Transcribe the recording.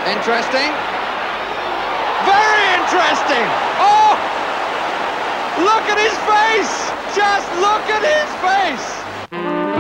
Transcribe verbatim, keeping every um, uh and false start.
Interesting. Very interesting. Oh! Look at his face! Just look at his face!